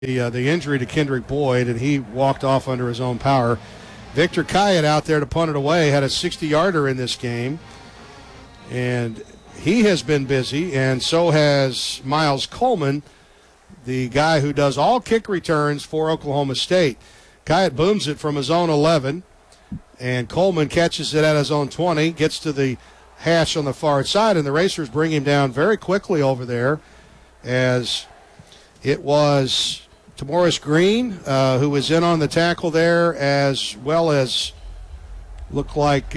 the injury to Kendrick Boyd, and he walked off under his own power. Victor Kayat out there to punt it away, had a 60-yarder in this game, and he has been busy, and so has Miles Coleman, the guy who does all kick returns for Oklahoma State. Kayat booms it from his own 11, and Coleman catches it at his own 20, gets to the hash on the far side, and the Racers bring him down very quickly over there, as it was Tamoris Green who was in on the tackle there, as well as looked like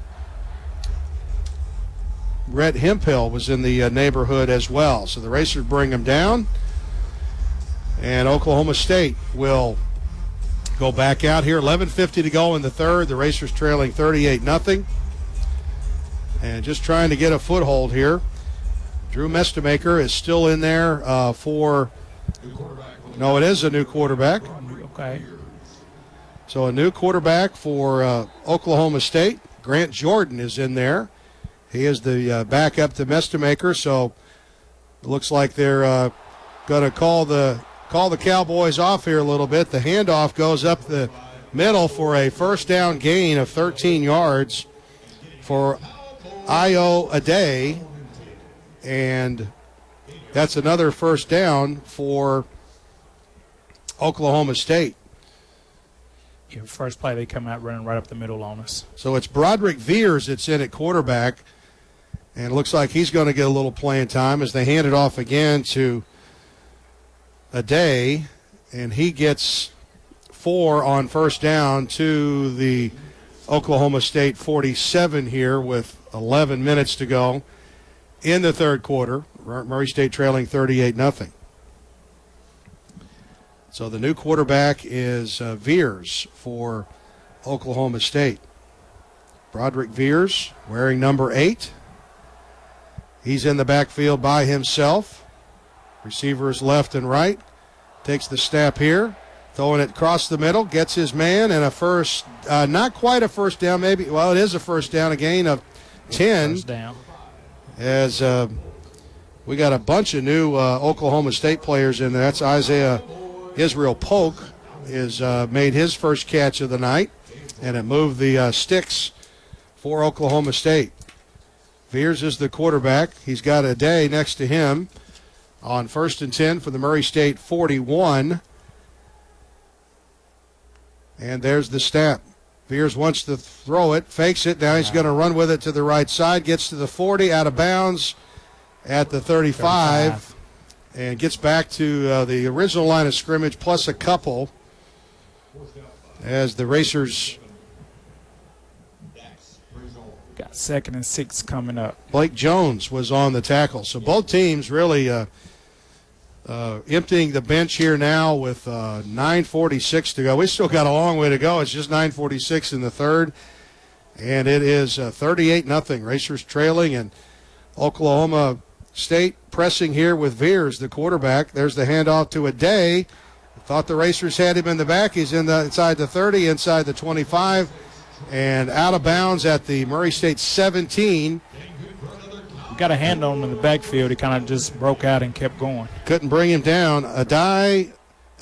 Rhett Hemphill was in the neighborhood as well. So the Racers bring him down, and Oklahoma State will go back out here. 11:50 to go in the third. The Racers trailing 38-0. And just trying to get a foothold here. Drew Mestemaker is still in there for... No, it is a new quarterback. Okay. So a new quarterback for Oklahoma State. Grant Jordan is in there. He is the backup to Mestemaker. So it looks like they're going to call the Cowboys off here a little bit. The handoff goes up the middle for a first down gain of 13 yards for Io Ade, and that's another first down for Oklahoma State. Yeah, first play, they come out running right up the middle on us. So it's Broderick Veers that's in at quarterback, and it looks like he's going to get a little playing time as they hand it off again to Ade, and he gets 4 on first down to the Oklahoma State 47 here with 11 minutes to go in the third quarter. Murray State trailing 38-0. So the new quarterback is Veers for Oklahoma State. Broderick Veers wearing number 8. He's in the backfield by himself. Receivers left and right. Takes the snap here. Throwing it across the middle. Gets his man and a first, not quite a first down maybe. Well, it is a first down, a gain of 10. First down. As we got a bunch of new Oklahoma State players in there. That's Isaiah Israel Polk is made his first catch of the night, and it moved the sticks for Oklahoma State. Veers is the quarterback. He's got a day next to him on 1st and 10 for the Murray State 41. And there's the snap. Veers wants to throw it, fakes it. Now he's going to run with it to the right side, gets to the 40, out of bounds at the 35. And gets back to the original line of scrimmage plus a couple as the Racers got 2nd and 6 coming up. Blake Jones was on the tackle. So both teams really emptying the bench here now with 9:46 to go. We still got a long way to go. It's just 9:46 in the third. And it is 38-0. Racers trailing, and Oklahoma State pressing here with Veers, the quarterback. There's the handoff to Ade. Thought the Racers had him in the back. He's inside the 30, inside the 25, and out of bounds at the Murray State 17. Got a hand on him in the backfield. He kind of just broke out and kept going. Couldn't bring him down. Io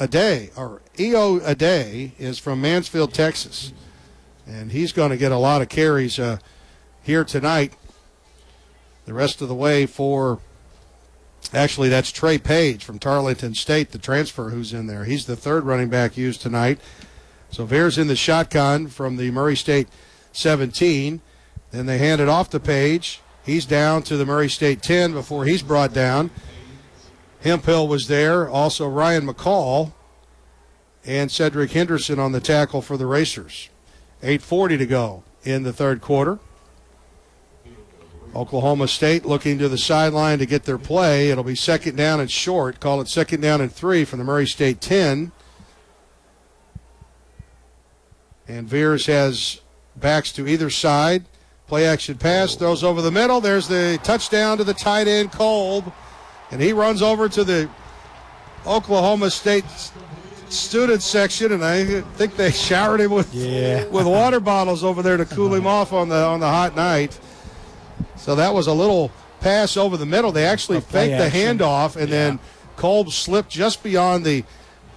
Ade is from Mansfield, Texas, and he's going to get a lot of carries here tonight. The rest of the way for, actually, that's Trey Page from Tarleton State, the transfer who's in there. He's the third running back used tonight. So Veers in the shotgun from the Murray State 17. Then they hand it off to Page. He's down to the Murray State 10 before he's brought down. Hemphill was there. Also Ryan McCall and Cedric Henderson on the tackle for the Racers. 8:40 to go in the third quarter. Oklahoma State looking to the sideline to get their play. It'll be 2nd down and short. Call it 2nd down and 3 from the Murray State 10. And Veers has backs to either side. Play action pass, throws over the middle. There's the touchdown to the tight end, Kolb. And he runs over to the Oklahoma State student section, and I think they showered him with water bottles over there to cool him off on the hot night. So that was a little pass over the middle. They actually faked the handoff, and then Kolb slipped just beyond the